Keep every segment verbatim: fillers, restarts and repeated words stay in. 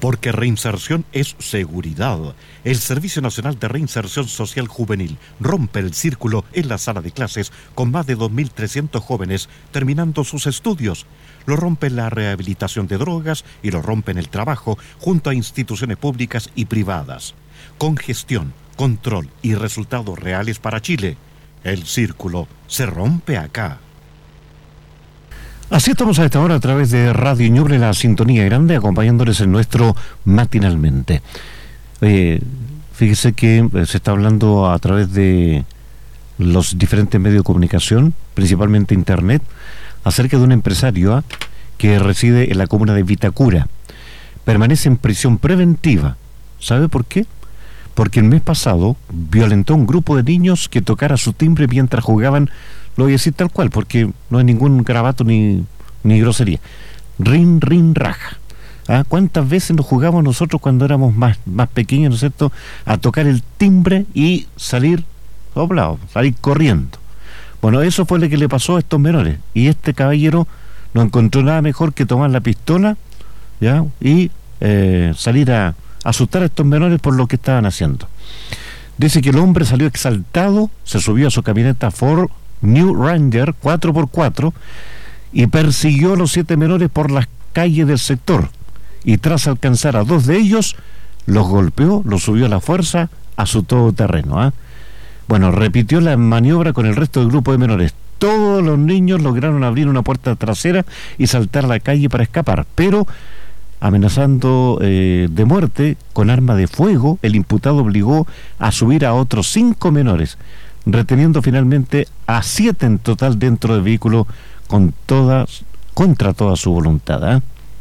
Porque reinserción es seguridad. El Servicio Nacional de Reinserción Social Juvenil rompe el círculo en la sala de clases con más de dos mil trescientos jóvenes terminando sus estudios. Lo rompe en la rehabilitación de drogas y lo rompe en el trabajo junto a instituciones públicas y privadas. Con gestión, control y resultados reales para Chile, el círculo se rompe acá. Así estamos a esta hora a través de Radio Ñuble, la sintonía grande, acompañándoles en nuestro Matinalmente. Eh, fíjese que se está hablando a través de los diferentes medios de comunicación, principalmente Internet, acerca de un empresario ¿eh? que reside en la comuna de Vitacura. Permanece en prisión preventiva. ¿Sabe por qué? Porque el mes pasado violentó a un grupo de niños que tocara su timbre mientras jugaban. Lo voy a decir tal cual, porque no hay ningún garabato ni, ni grosería. Rin, rin, raja. ¿Ah? ¿Cuántas veces nos jugamos nosotros cuando éramos más, más pequeños, ¿no es cierto?, a tocar el timbre y salir doblado, salir corriendo? Bueno, eso fue lo que le pasó a estos menores. Y este caballero no encontró nada mejor que tomar la pistola, ¿ya?, y eh, salir a asustar a estos menores por lo que estaban haciendo. Dice que el hombre salió exaltado, se subió a su camioneta Ford New Ranger cuatro por cuatro y persiguió a los siete menores por las calles del sector, y tras alcanzar a dos de ellos los golpeó, los subió a la fuerza a su todoterreno. ¿eh? Bueno, repitió la maniobra con el resto del grupo de menores. Todos los niños lograron abrir una puerta trasera y saltar a la calle para escapar, pero amenazando eh, de muerte con arma de fuego, el imputado obligó a subir a otros cinco menores, reteniendo finalmente a siete en total dentro del vehículo con todas, contra toda su voluntad. ¿eh?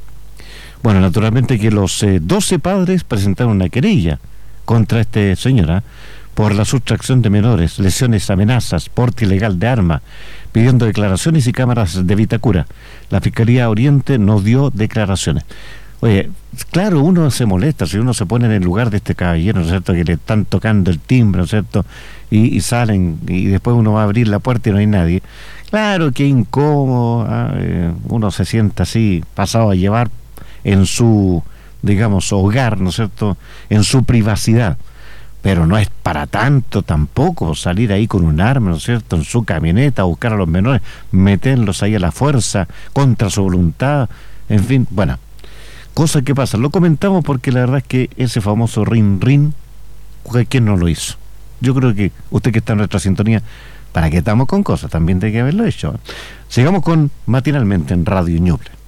Bueno, naturalmente que los eh, doce padres presentaron una querella contra este señora por la sustracción de menores, lesiones, amenazas, porte ilegal de arma, pidiendo declaraciones y cámaras de Vitacura. La Fiscalía Oriente no dio declaraciones. Oye, claro, uno se molesta si uno se pone en el lugar de este caballero, ¿no es cierto?, que le están tocando el timbre, ¿no es cierto?, y, y salen, y después uno va a abrir la puerta y no hay nadie. Claro que incómodo, ¿eh? Uno se sienta así, pasado a llevar en su, digamos, hogar, ¿no es cierto?, en su privacidad. Pero no es para tanto tampoco salir ahí con un arma, ¿no es cierto?, en su camioneta, a buscar a los menores, meterlos ahí a la fuerza, contra su voluntad, en fin, bueno. Cosas que pasan, lo comentamos porque la verdad es que ese famoso rin rin, ¿quién no lo hizo? Yo creo que usted que está en nuestra sintonía, ¿para qué estamos con cosas? También tiene que haberlo hecho. ¿eh? Sigamos con Matinalmente en Radio Ñuble.